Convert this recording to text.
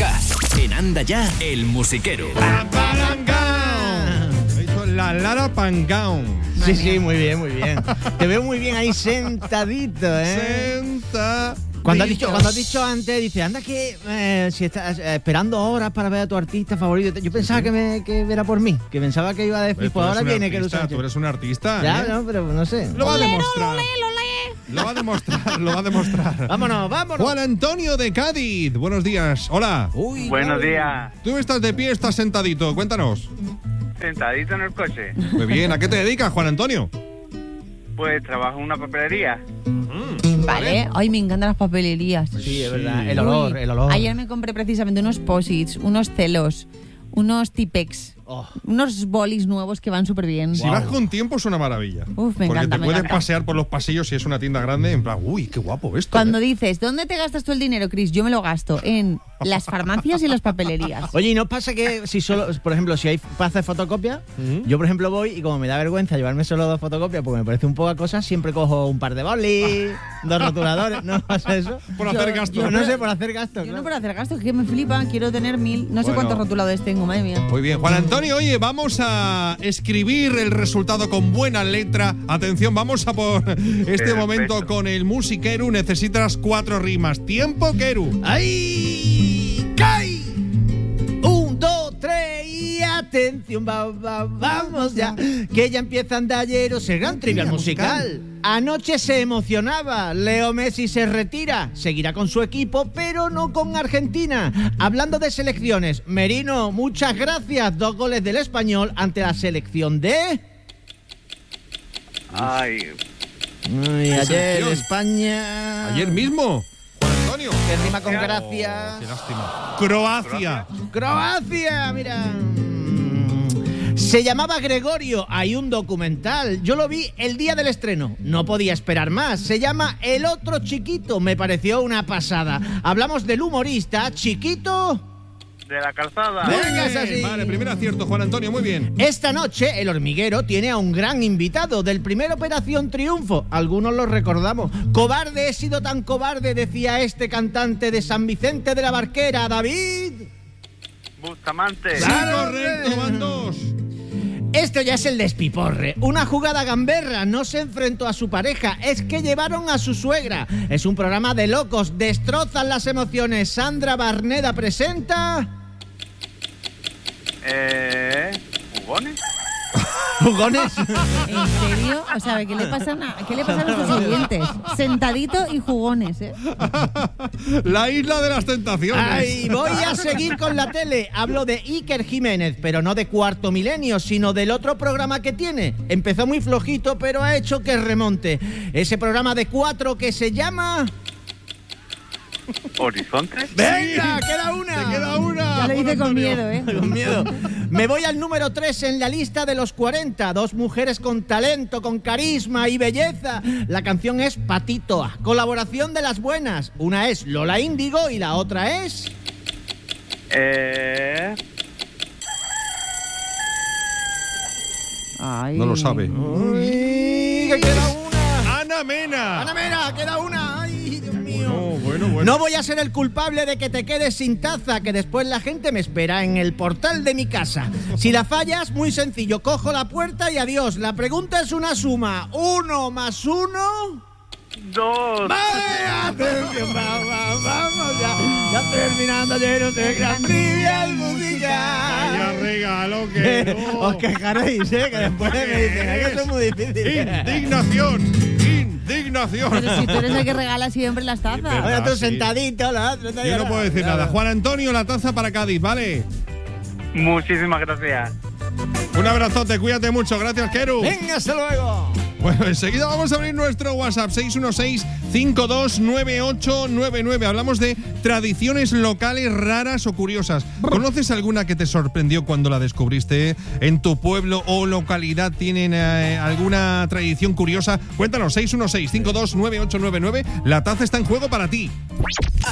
Gaz, en Anda Ya, el musiquero. La Lara Pangaun. Sí, muy bien, muy bien. Te veo muy bien ahí sentadito, Cuando has dicho antes, dice, anda que si estás esperando horas para ver a tu artista favorito. Yo pensaba que era por mí, que pensaba que iba a decir, pues ahora viene que tú eres un artista. Ya, no, pero no sé. Lo va a demostrar. Lo va a demostrar. Vámonos. Juan Antonio de Cádiz. Buenos días. Hola. Buenos días. Tú estás de pie, estás sentadito. Cuéntanos. Sentadito en el coche. Muy bien. ¿A qué te dedicas, Juan Antonio? Pues trabajo en una papelería. Vale. Ay, me encantan las papelerías. Sí, es verdad. El olor. Ayer me compré precisamente unos posits, unos celos, unos Tipex, unos bolis nuevos que van súper bien. Si vas con tiempo es una maravilla. Uf, me porque encanta, te me puedes encanta. pasear por los pasillos si es una tienda grande, en plan, uy, qué guapo esto. Cuando dices, ¿dónde te gastas tú el dinero, Chris? Yo me lo gasto en las farmacias y las papelerías. Oye, ¿y no pasa que si solo, por ejemplo, si hay para hacer fotocopia, yo por ejemplo voy y como me da vergüenza llevarme solo 2 fotocopias porque me parece un poco a cosas, siempre cojo un par de bolis, 2 rotuladores, ¿no pasa eso? Por hacer gasto. Yo no sé, por hacer gasto. Yo claro. no por hacer gastos, que me flipa, quiero tener 1000. No sé Bueno. cuántos rotuladores tengo, madre mía. Muy bien, Juan Antonio, oye, vamos a escribir el resultado con buena letra. Atención, vamos a por este Perfecto. momento con el musiqueru. Necesitas 4 rimas. Tiempo, Keru. ¡Ay! ¡Cay! 1, 2, 3 y atención, vamos ya. Que ya empieza Andayeros, el gran trivial musical. Anoche se emocionaba, Leo Messi se retira, seguirá con su equipo, pero no con Argentina. Hablando de selecciones, Merino, muchas gracias, 2 goles del Español ante la selección de... Ay, ayer selección? España... Ayer mismo. Juan Antonio. Que rima con gracias. Qué lástima. Croacia. Croacia, mira. Se llamaba Gregorio, hay un documental. Yo lo vi el día del estreno. No podía esperar más. Se llama El otro chiquito. Me pareció una pasada. Hablamos del humorista Chiquito. de la calzada. Venga, es así. Vale, primer acierto, Juan Antonio, muy bien. Esta noche, El Hormiguero tiene a un gran invitado del primer Operación Triunfo. Algunos lo recordamos. Cobarde, he sido tan cobarde, decía este cantante de San Vicente de la Barquera, David. Bustamante. Sí, correcto, van 2. Esto ya es el despiporre. Una jugada gamberra, no se enfrentó a su pareja, es que llevaron a su suegra. Es un programa de locos, destrozan las emociones. Sandra Barneda presenta... ¿Jugones? ¿Jugones? ¿En serio? O sea, ¿qué le pasa a nuestros oyentes? Sentadito y jugones, ¿eh? La isla de las tentaciones. Ay, voy a seguir con la tele. Hablo de Iker Jiménez, pero no de Cuarto Milenio, sino del otro programa que tiene. Empezó muy flojito, pero ha hecho que remonte. Ese programa de 4 que se llama... ¿Horizonte? ¡Venga, Sí. queda una! Te queda una. Ya lo hice Juan con Antonio. miedo, ¿eh? Con miedo. Me voy al número 3 en la lista de los 40. 2 mujeres con talento, con carisma y belleza. La canción es Patitoa, colaboración de las buenas. Una es Lola Índigo y la otra es... Ay. No lo sabe. Uy, que queda una. Ana Mena. Ana Mena, queda una. Ay, Dios mío. Bueno. No voy a ser el culpable de que te quedes sin taza, que después la gente me espera en el portal de mi casa. Si la fallas, muy sencillo, cojo la puerta y adiós. La pregunta es una suma. 1 más 1... 2. ¡Vale! ¡Atención! ¡Vamos ya! Ya terminando lleno de gran trivial musical. Vaya regalo que no. Os quejaréis, que después me dicen, es que eso es muy difícil. Indignación. Pero si tú eres el que regala siempre las tazas. Ahora tú sí. sentadito, la otra... Yo no puedo decir nada. Juan Antonio, la taza para Cádiz, ¿vale? Muchísimas gracias. Un abrazote, cuídate mucho. Gracias, Keru. ¡Venga, hasta luego! Bueno, enseguida vamos a abrir nuestro WhatsApp 616-529899. Hablamos de tradiciones locales raras o curiosas. ¿Conoces alguna que te sorprendió cuando la descubriste? ¿En tu pueblo o localidad tienen alguna tradición curiosa? Cuéntanos, 616-529899. La taza está en juego para ti.